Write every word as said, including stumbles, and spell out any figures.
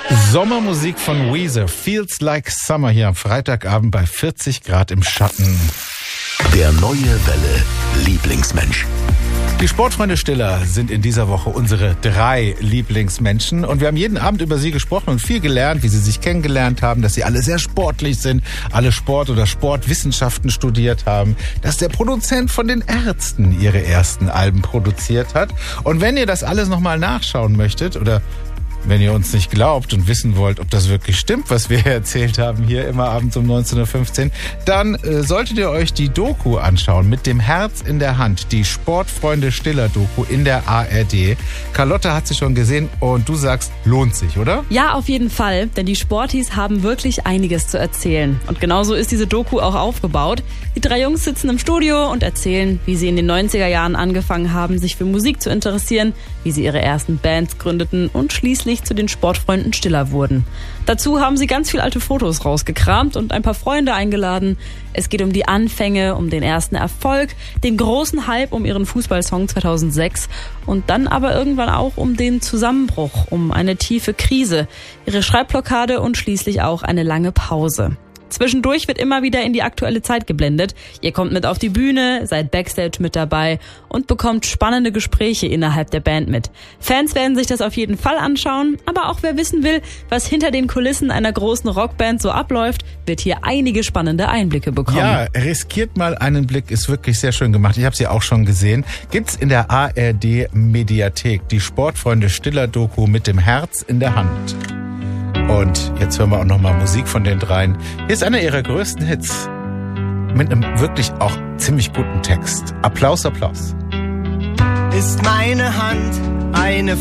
Sommermusik von Weezer, Feels Like Summer hier am Freitagabend bei vierzig Grad im Schatten. Der neue Welle Lieblingsmensch. Die Sportfreunde Stiller sind in dieser Woche unsere drei Lieblingsmenschen und wir haben jeden Abend über sie gesprochen und viel gelernt, wie sie sich kennengelernt haben, dass sie alle sehr sportlich sind, alle Sport- oder Sportwissenschaften studiert haben, dass der Produzent von den Ärzten ihre ersten Alben produziert hat. Und wenn ihr das alles nochmal nachschauen möchtet oder wenn ihr uns nicht glaubt und wissen wollt, ob das wirklich stimmt, was wir erzählt haben hier immer abends um neunzehn Uhr fünfzehn, dann äh, solltet ihr euch die Doku anschauen mit dem Herz in der Hand, die Sportfreunde Stiller Doku in der A R D. Carlotta hat sie schon gesehen und du sagst, lohnt sich, oder? Ja, auf jeden Fall, denn die Sportis haben wirklich einiges zu erzählen. Und genauso ist diese Doku auch aufgebaut. Die drei Jungs sitzen im Studio und erzählen, wie sie in den neunziger Jahren angefangen haben, sich für Musik zu interessieren, wie sie ihre ersten Bands gründeten und schließlich zu den Sportfreunden Stiller wurden. Dazu haben sie ganz viel alte Fotos rausgekramt und ein paar Freunde eingeladen. Es geht um die Anfänge, um den ersten Erfolg, den großen Hype um ihren Fußballsong zweitausendsechs und dann aber irgendwann auch um den Zusammenbruch, um eine tiefe Krise, ihre Schreibblockade und schließlich auch eine lange Pause. Zwischendurch wird immer wieder in die aktuelle Zeit geblendet. Ihr kommt mit auf die Bühne, seid Backstage mit dabei und bekommt spannende Gespräche innerhalb der Band mit. Fans werden sich das auf jeden Fall anschauen, aber auch wer wissen will, was hinter den Kulissen einer großen Rockband so abläuft, wird hier einige spannende Einblicke bekommen. Ja, riskiert mal einen Blick, ist wirklich sehr schön gemacht. Ich habe sie auch schon gesehen. Gibt's in der A R D Mediathek, die Sportfreunde Stiller Doku mit dem Herz in der Hand. Und jetzt hören wir auch nochmal Musik von den dreien. Hier ist einer ihrer größten Hits. Mit einem wirklich auch ziemlich guten Text. Applaus, Applaus. Ist meine Hand eine